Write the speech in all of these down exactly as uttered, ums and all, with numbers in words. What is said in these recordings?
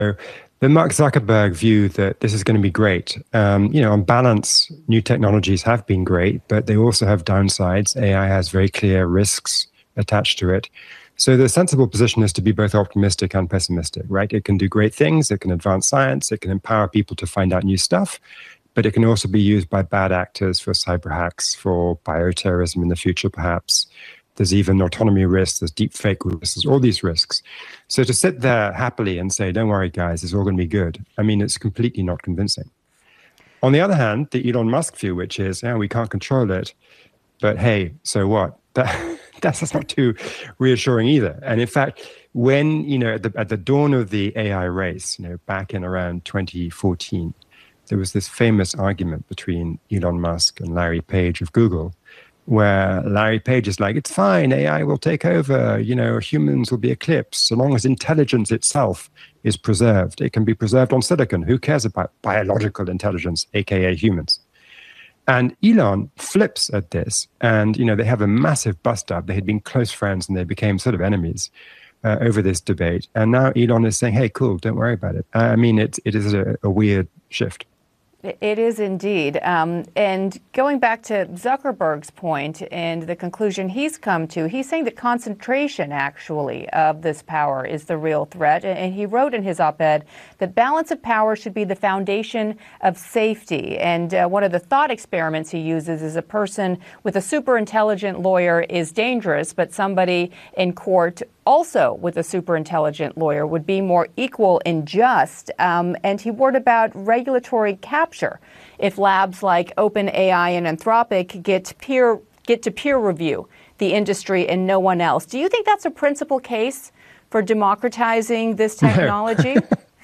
So the Mark Zuckerberg view that this is going to be great. Um, you know, on balance, new technologies have been great, but they also have downsides. A I has very clear risks attached to it. So the sensible position is to be both optimistic and pessimistic, right? It can do great things. It can advance science. It can empower people to find out new stuff. But it can also be used by bad actors for cyber hacks, for bioterrorism in the future, perhaps. There's even autonomy risks, there's deep fake risks, there's all these risks. So to sit there happily and say, don't worry, guys, it's all going to be good, I mean, it's completely not convincing. On the other hand, the Elon Musk view, which is, yeah, we can't control it, but hey, so what? That, that's not too reassuring either. And in fact, when, you know, at the, at the dawn of the A I race, you know, back in around twenty fourteen, there was this famous argument between Elon Musk and Larry Page of Google, where Larry Page is like, it's fine, A I will take over, you know, humans will be eclipsed, so long as intelligence itself is preserved. It can be preserved on silicon. Who cares about biological intelligence, aka humans? And Elon flips at this, and, you know, they have a massive bust-up. They had been close friends, and they became sort of enemies uh, over this debate. And now Elon is saying, hey, cool, don't worry about it. I mean, it, it is a, a weird shift. It is indeed. Um, and going back to Zuckerberg's point and the conclusion he's come to, he's saying that concentration, actually, of this power is the real threat. And he wrote in his op-ed that balance of power should be the foundation of safety. And uh, one of the thought experiments he uses is a person with a super intelligent lawyer is dangerous, but somebody in court also with a super intelligent lawyer would be more equal and just. Um, and he worried about regulatory capture. If labs like OpenAI and Anthropic get peer get to peer review the industry and no one else. Do you think that's a principal case for democratizing this technology?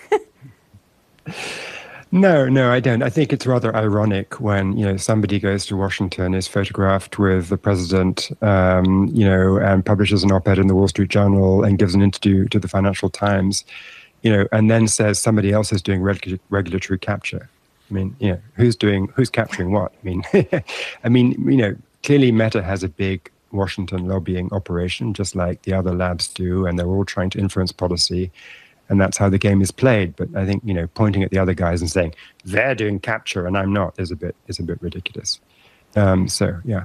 No. No, no, I don't. I think it's rather ironic when, you know, somebody goes to Washington, is photographed with the president, um, you know, and publishes an op-ed in the Wall Street Journal and gives an interview to the Financial Times, you know, and then says somebody else is doing regu- regulatory capture. I mean, you know, who's doing, who's capturing what? I mean, I mean, you know, clearly Meta has a big Washington lobbying operation, just like the other labs do, and they're all trying to influence policy. And that's how the game is played. But I think, you know, pointing at the other guys and saying they're doing capture and I'm not is a bit is a bit ridiculous. Um, so, yeah.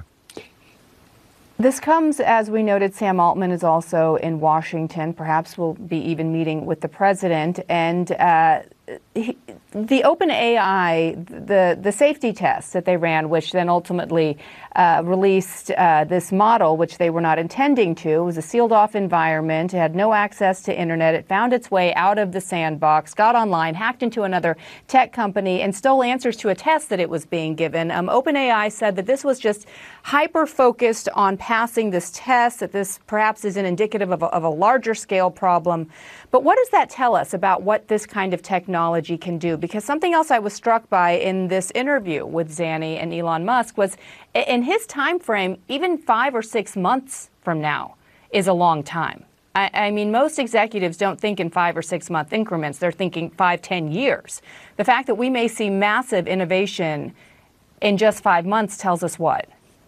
This comes, as we noted, Sam Altman is also in Washington. Perhaps we'll be even meeting with the president. And uh, he, the OpenAI, the, the safety tests that they ran, which then ultimately uh, released uh, this model, which they were not intending to. It was a sealed-off environment. It had no access to internet. It found its way out of the sandbox, got online, hacked into another tech company, and stole answers to a test that it was being given. Um, OpenAI said that this was just hyper-focused on passing this test, that this perhaps isn't indicative of a, of a larger-scale problem. But what does that tell us about what this kind of technology can do? Because something else I was struck by in this interview with Zanny and Elon Musk was, in his time frame, even five or six months from now is a long time. I, I mean, most executives don't think in five or six month increments. They're thinking five, ten years. The fact that we may see massive innovation in just five months tells us what?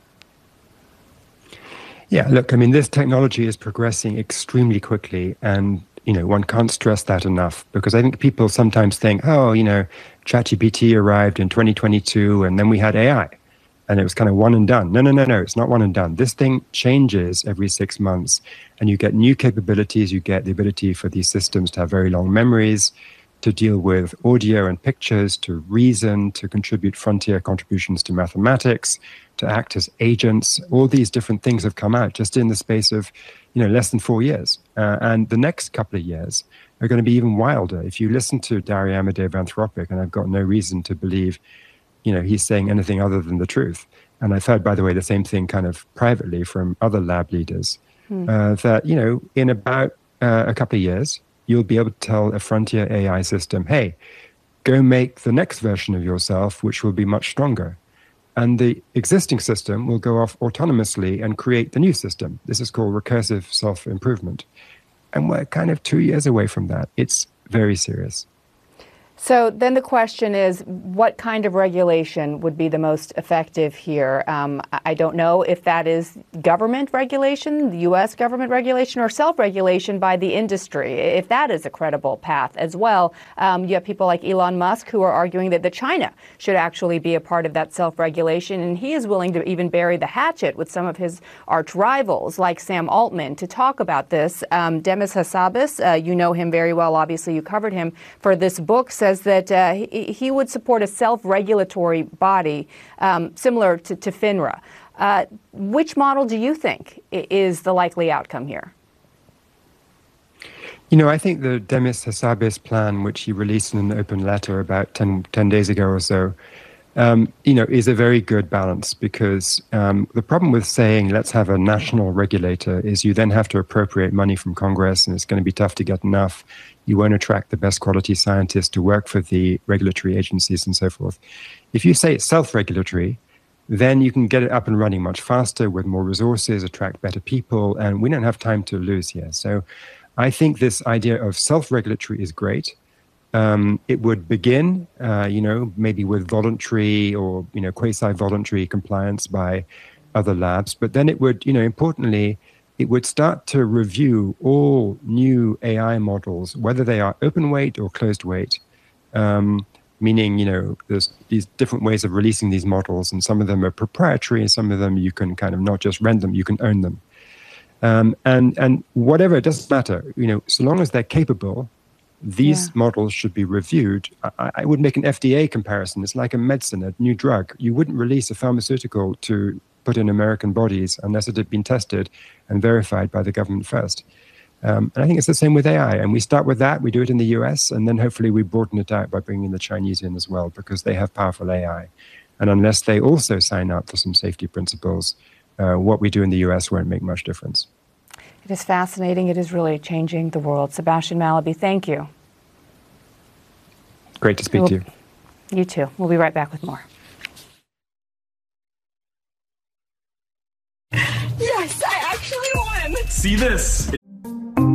Yeah, look, I mean, this technology is progressing extremely quickly, and, you know, one can't stress that enough, because I think people sometimes think, oh, you know, ChatGPT arrived in twenty twenty-two and then we had A I and it was kind of one and done. No, no, no, no, it's not one and done. This thing changes every six months and you get new capabilities. You get the ability for these systems to have very long memories, to deal with audio and pictures, to reason, to contribute frontier contributions to mathematics, to act as agents. All these different things have come out just in the space of, you know, less than four years. Uh, and the next couple of years are going to be even wilder. If you listen to Dario Amodei of Anthropic, and I've got no reason to believe, you know, he's saying anything other than the truth. And I've heard, by the way, the same thing kind of privately from other lab leaders, hmm. uh, that, you know, in about uh, a couple of years, you'll be able to tell a frontier A I system, hey, go make the next version of yourself, which will be much stronger. And the existing system will go off autonomously and create the new system. This is called recursive self-improvement. And we're kind of two years away from that. It's very serious. So then the question is, what kind of regulation would be the most effective here? Um, I don't know if that is government regulation, the U S government regulation, or self-regulation by the industry, if that is a credible path as well. Um, you have people like Elon Musk who are arguing that, that China should actually be a part of that self-regulation, and he is willing to even bury the hatchet with some of his arch rivals like Sam Altman to talk about this. Um, Demis Hassabis, uh, you know him very well, obviously you covered him for this book, says that uh, he, he would support a self-regulatory body um, similar to, to FINRA. Uh, which model do you think is the likely outcome here? You know, I think the Demis Hassabis plan, which he released in an open letter about ten, ten days ago or so, um, you know, is a very good balance, because um, the problem with saying let's have a national regulator is you then have to appropriate money from Congress, and it's going to be tough to get enough. You won't attract the best quality scientists to work for the regulatory agencies and so forth. If you say it's self-regulatory, then you can get it up and running much faster with more resources, attract better people, and we don't have time to lose here. So I think this idea of self-regulatory is great. Um, it would begin, uh, you know, maybe with voluntary or, you know, quasi-voluntary compliance by other labs. But then it would, you know, importantly, it would start to review all new A I models, whether they are open weight or closed weight, um, meaning, you know, there's these different ways of releasing these models, and some of them are proprietary, and some of them you can kind of not just rent them, you can own them. Um, and, and whatever, it doesn't matter, you know, so long as they're capable, these yeah. models should be reviewed. I, I would make an F D A comparison. It's like a medicine, a new drug. You wouldn't release a pharmaceutical to put in American bodies unless it had been tested and verified by the government first. Um, and I think it's the same with A I. And we start with that, we do it in the U S, and then hopefully we broaden it out by bringing the Chinese in as well, because they have powerful A I. And unless they also sign up for some safety principles, uh, what we do in the U S won't make much difference. It is fascinating. It is really changing the world. Sebastian Mallaby, thank you. Great to speak we'll, to you. You too. We'll be right back with more. Yes, I actually won. See this?